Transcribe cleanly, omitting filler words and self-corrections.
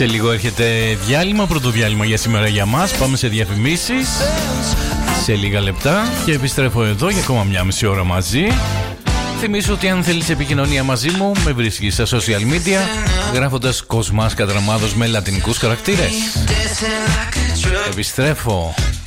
Σε λίγο έρχεται διάλειμμα, πρώτο διάλειμμα για σήμερα για μας. Πάμε σε διαφημίσεις σε λίγα λεπτά και επιστρέφω εδώ για ακόμα μια μισή ώρα μαζί. Θυμίσω ότι αν θέλεις επικοινωνία μαζί μου, με βρίσκεις στα social media γράφοντας Κοσμάς Κατραμάδος με λατινικούς χαρακτήρες. Επιστρέφω.